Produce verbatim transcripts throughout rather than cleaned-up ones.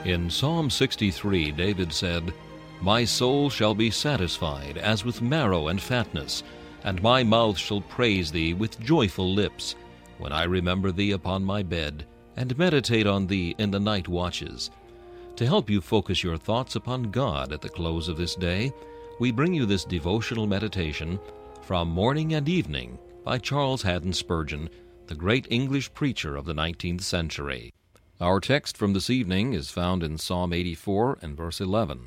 In Psalm sixty-three, David said, "My soul shall be satisfied as with marrow and fatness, and my mouth shall praise thee with joyful lips, when I remember thee upon my bed, and meditate on thee in the night watches." To help you focus your thoughts upon God at the close of this day, we bring you this devotional meditation from Morning and Evening by Charles Haddon Spurgeon, the great English preacher of the nineteenth century. Our text from this evening is found in Psalm eighty-four and verse eleven.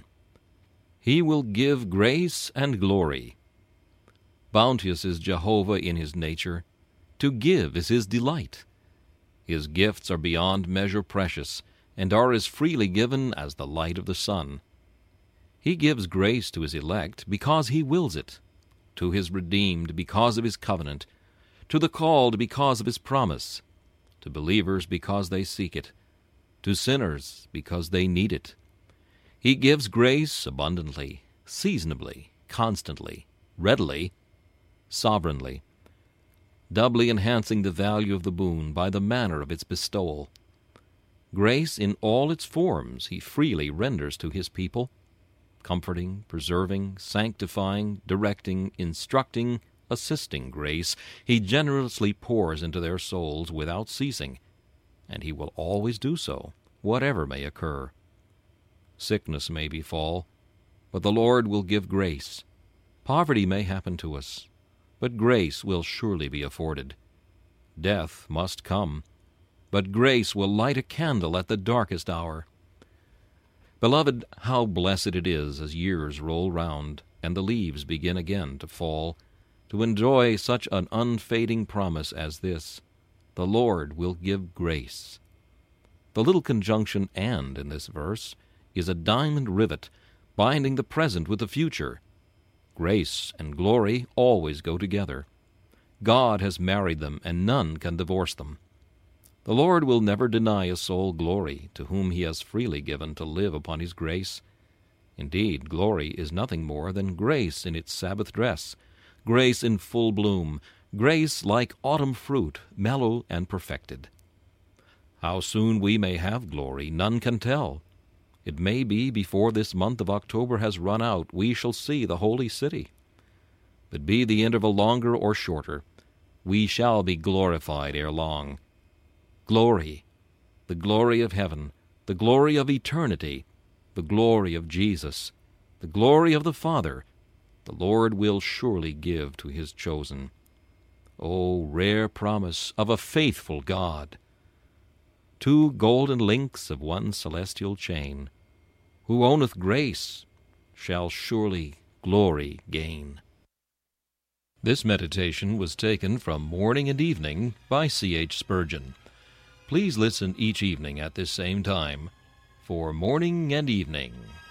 He will give grace and glory. Bounteous is Jehovah in his nature. To give is his delight. His gifts are beyond measure precious, and are as freely given as the light of the sun. He gives grace to his elect because he wills it, to his redeemed because of his covenant, to the called because of his promise, to believers because they seek it, to sinners because they need it. He gives grace abundantly, seasonably, constantly, readily, sovereignly, doubly enhancing the value of the boon by the manner of its bestowal. Grace in all its forms he freely renders to his people, comforting, preserving, sanctifying, directing, instructing, assisting grace he generously pours into their souls without ceasing, and he will always do so, whatever may occur. Sickness may befall, but the Lord will give grace. Poverty may happen to us, but grace will surely be afforded. Death must come, but grace will light a candle at the darkest hour. Beloved, how blessed it is as years roll round and the leaves begin again to fall, to enjoy such an unfading promise as this: the Lord will give grace. The little conjunction "and" in this verse is a diamond rivet binding the present with the future. Grace and glory always go together. God has married them, and none can divorce them. The Lord will never deny a soul glory to whom he has freely given to live upon his grace. Indeed, glory is nothing more than grace in its Sabbath dress, grace in full bloom, grace like autumn fruit, mellow and perfected. How soon we may have glory, none can tell. It may be before this month of October has run out we shall see the holy city. But be the interval longer or shorter, we shall be glorified ere long. Glory, the glory of heaven, the glory of eternity, the glory of Jesus, the glory of the Father, the Lord will surely give to his chosen. O rare promise of a faithful God! Two golden links of one celestial chain, who owneth grace shall surely glory gain. This meditation was taken from Morning and Evening by C H Spurgeon. Please listen each evening at this same time for Morning and Evening.